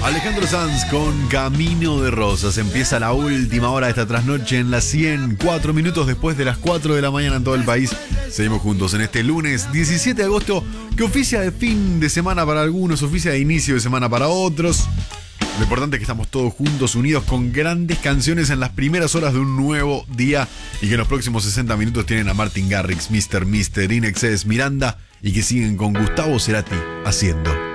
Alejandro Sanz con Camino de Rosas. Empieza la última hora de esta trasnoche en la 100, 4 minutos después de las 4 de la mañana en todo el país. Seguimos juntos en este lunes 17 de agosto, que oficia de fin de semana para algunos, oficia de inicio de semana para otros. Lo importante es que estamos todos juntos, unidos con grandes canciones en las primeras horas de un nuevo día, y que en los próximos 60 minutos tienen a Martin Garrix, Mr. Mister, In Excess, Miranda, y que siguen con Gustavo Cerati haciendo